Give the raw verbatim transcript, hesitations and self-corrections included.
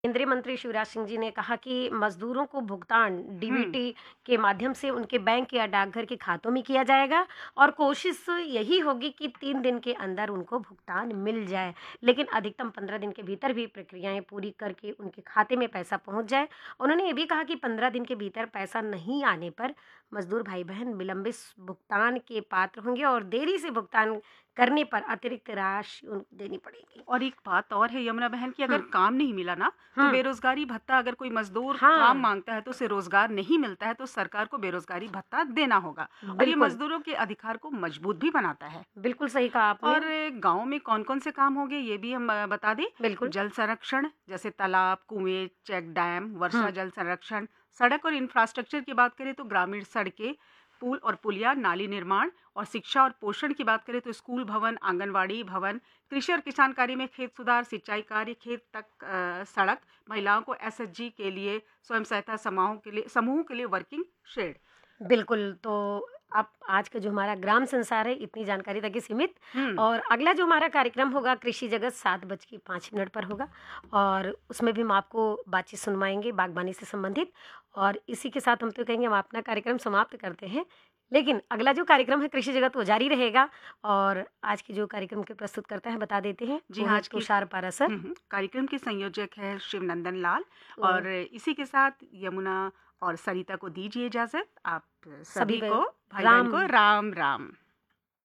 केंद्रीय मंत्री शिवराज सिंह जी ने कहा कि मजदूरों को भुगतान हुँ। डीबीटी के माध्यम से उनके बैंक या डाकघर के खातों में किया जाएगा और कोशिश यही होगी कि तीन दिन के अंदर उनको भुगतान मिल जाए। लेकिन अधिकतम पंद्रह दिन के भीतर भी प्रक्रियाएं पूरी करके उनके खाते में पैसा पहुंच जाए। उन्होंने ये भी कहा कि पंद्रह दिन के भीतर पैसा नहीं आने पर मजदूर भाई-बहन विलंबित भुगतान के पात्र होंगे और देरी से भुगतान करने पर अतिरिक्त राशि उनको देनी पड़ेगी। और एक बात और है यमुना बहन कि अगर हुँ, काम नहीं मिला ना, तो हुँ, बेरोज़गारी भत्ता अगर कोई मज़दूर काम हाँ, माँगता है तो उसे रोज़गार नहीं मिलता है, तो सरकार को बेरोज़गारी भत्ता देना होगा और ये बिल्कुल, मज़दूरों के अधिकार को मजबूत भी बनाता है। बिल्कुल सही कहा आपने। और गाँव में कौन-कौन से काम होंगे ये भी हम अ, बता दें। बिल्कुल। जल संरक्षण जैसे तालाब, कुएँ, चेक डैम, वर्षा हुँ, जल संरक्षण, सड़क और इंफ्रास्ट्रक्चर की बात करें तो ग्रामीण सड़कें, पुल और पुलिया, नाली निर्माण और शिक्षा और पोषण की बात करें तो स्कूल भवन, आंगनवाड़ी भवन, कृषि और किसान कार्य में खेत सुधार, सिंचाई कार्य, खेत तक अ, सड़क, महिलाओं को एसएचजी के लिए, स्वयं सहायता समूहों के लिए समूहों के लिए वर्किंग शेड। बिल्कुल, तो अब आज का जो हमारा ग्राम संसार है, इतनी जानकारी तक ही सीमित हुँ। और अगला जो हमारा कार्यक्रम होगा कृषि जगत सात बज के पाँच मिनट पर होगा और उसमें भी हम आपको बातचीत सुनवाएँगे बागवानी से संबंधित और इसी के साथ हम तो कहेंगे हम अपना कार्यक्रम समाप्त करते हैं। लेकिन अगला जो कार्यक्रम है कृषि जगत वो जारी रहेगा और आज के जो कार्यक्रम के प्रस्तुतकर्ता हैं बता देते हैं, जी वो हाँ, हैं आज की तुषार पारासर। हुँ, हुँ। कार्यक्रम के संयोजक हैं शिवनंदन लाल तो और इसी के साथ यमुना और सरिता को दीजिए इजाज़त। आप सभी सभी ब को भाई-बहन राम को राम, राम।